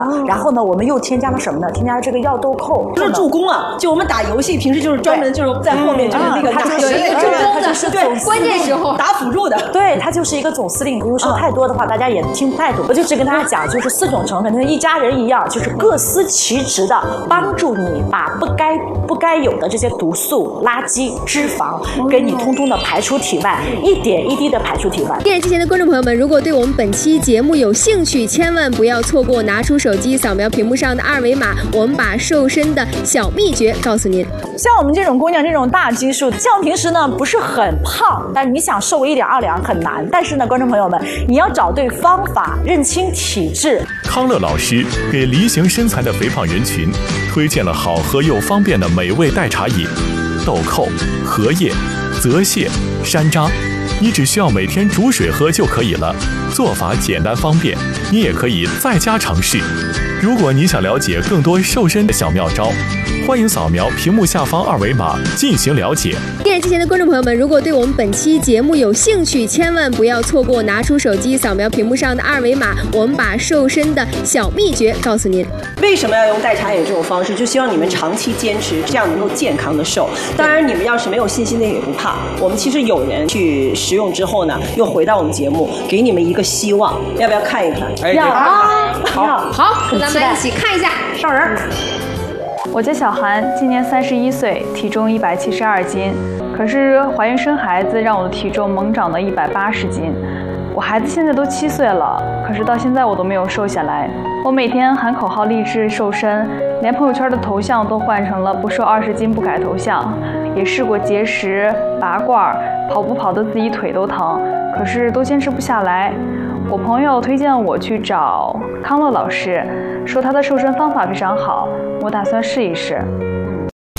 然后呢，我们又添加了什么呢？添加了这个药豆蔻， 就是助攻啊！就我们打游戏，平时就是专门就是在后面就是那个打有一个助攻的，是对关键时候打辅助的。 对，它就是一个总司令。比如说太多的话，大家也听不太懂。我就只跟大家讲，就是4种成分，跟一家人一样，就是各司其职的，帮助你把不该有的这些毒素、垃圾、脂肪，给你通通的排出体外，一点一滴的排出体外。 电视机前的观众朋友们，如果对我们本期节目有兴趣，千万不要错过，拿出手机扫描屏幕上的2维码，我们把瘦身的小秘诀告诉您。 像我们这种姑娘，这种大基数，像平时呢不是很胖，但是你想瘦1两2两很难。但是呢，观众朋友们，你要找对方法，认清体质。 康乐老师给梨形身材的肥胖人群推荐了好喝又方便的美味代茶饮：豆蔻、荷叶、泽泻、山楂。你只需要每天煮水喝就可以了，做法简单方便，你也可以在家尝试。如果你想了解更多瘦身的小妙招，欢迎扫描屏幕下方2维码进行了解。 电视机前的观众朋友们，如果对我们本期节目有兴趣，千万不要错过，拿出手机扫描屏幕上的2维码，我们把瘦身的小秘诀告诉您。 为什么要用代茶饮这种方式？就希望你们长期坚持，这样能够健康的瘦。当然，你们要是没有信心的也不怕，我们其实有人去食用之后呢，又回到我们节目，给你们一个希望。要不要看一看？ 要好，咱们一起看一下上人。 我叫小韩，今年31岁，体重172斤。可是怀孕生孩子让我的体重猛涨到180斤。我孩子现在都7岁了，可是到现在我都没有瘦下来。我每天喊口号励志瘦身，连朋友圈的头像都换成了不瘦20斤不改头像。也试过节食、拔罐，跑步跑得自己腿都疼，可是都坚持不下来。我朋友推荐我去找康乐老师，说他的瘦身方法非常好，我打算试一试。